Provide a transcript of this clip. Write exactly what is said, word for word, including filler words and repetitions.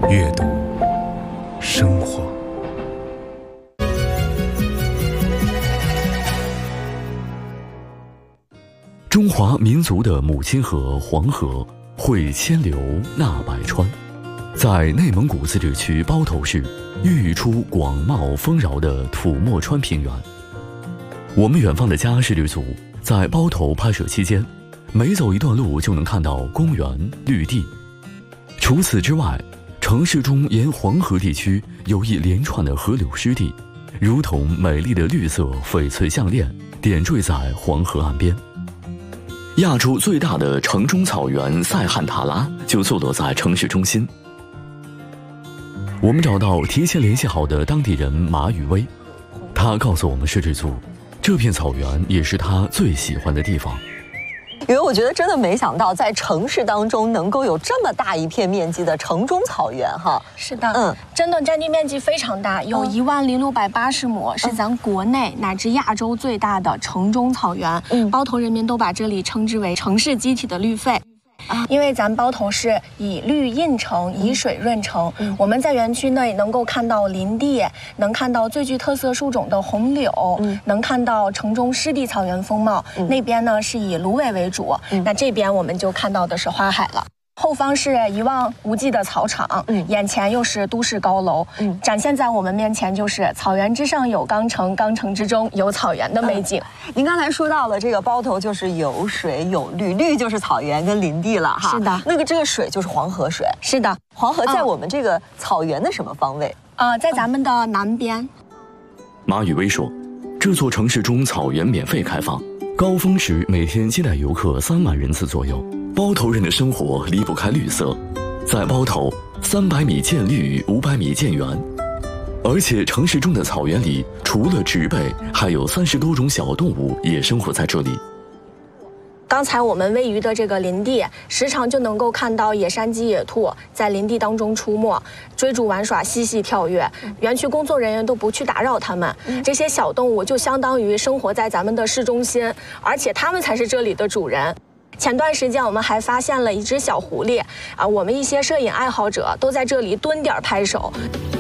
阅读生活。中华民族的母亲河黄河汇千流纳百川，在内蒙古自治区包头市孕育出广袤丰饶的土默川平原。我们远方的家视旅组在包头拍摄期间，每走一段路就能看到公园绿地。除此之外，城市中沿黄河地区有一连串的河流湿地，如同美丽的绿色翡翠项链点缀在黄河岸边。亚洲最大的城中草原塞罕塔拉就坐落在城市中心。我们找到提前联系好的当地人马宇威，他告诉我们摄制组，这片草原也是他最喜欢的地方。 因为我觉得真的没想到，在城市当中能够有这么大一片面积的城中草原哈。 是的，嗯，真的占地面积非常大，有一万零六百八十亩，是咱国内乃至亚洲最大的城中草原。嗯，包头人民都把这里称之为城市机体的绿肺。啊，因为咱包头是以绿印城，以水润城。嗯，我们在园区内能够看到林地，能看到最具特色树种的红柳，嗯，能看到城中湿地草原风貌。嗯，那边呢是以芦苇为主，嗯，那这边我们就看到的是花海了。后方是一望无际的草场，嗯，眼前又是都市高楼，嗯，展现在我们面前就是草原之上有钢城，钢城之中有草原的美景。 嗯，您刚才说到了这个包头就是有水有绿，绿就是草原跟林地了哈。 是的， 那个这个水就是黄河水。 是的， 黄河在我们这个草原的什么方位？ 啊，呃，在咱们的南边。 马宇威说，这座城市中草原免费开放，高峰时每天接待游客三万人次左右。包头人的生活离不开绿色，在包头三百米见绿，五百米见园，而且城市中的草原里，除了植被，还有三十多种小动物也生活在这里。 刚才我们位于的这个林地，时常就能够看到野山鸡、野兔在林地当中出没，追逐玩耍、嬉戏跳跃。园区工作人员都不去打扰它们。这些小动物就相当于生活在咱们的市中心，而且它们才是这里的主人。前段时间我们还发现了一只小狐狸啊，我们一些摄影爱好者都在这里蹲点拍手。